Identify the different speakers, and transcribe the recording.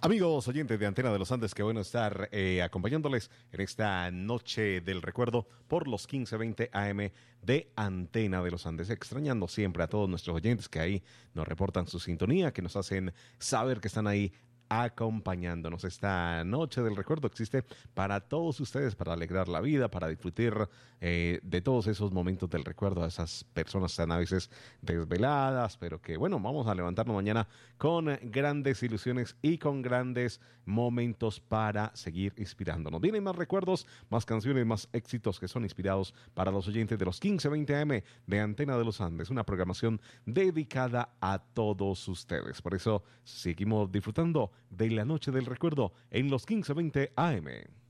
Speaker 1: Amigos oyentes de Antena de los Andes, qué bueno estar acompañándoles en esta noche del recuerdo por los 15:20 AM de Antena de los Andes, extrañando siempre a todos nuestros oyentes que ahí nos reportan su sintonía, que nos hacen saber que están ahí acompañándonos. Esta noche del recuerdo existe para todos ustedes, para alegrar la vida, para disfrutar de todos esos momentos del recuerdo a esas personas tan a veces desveladas, pero que bueno, vamos a levantarnos mañana con grandes ilusiones y con grandes momentos para seguir inspirándonos. Vienen más recuerdos, más canciones, más éxitos que son inspirados para los oyentes de los 15:20 AM de Antena de los Andes, una programación dedicada a todos ustedes. Por eso seguimos disfrutando de la noche del recuerdo en los 15:20 AM.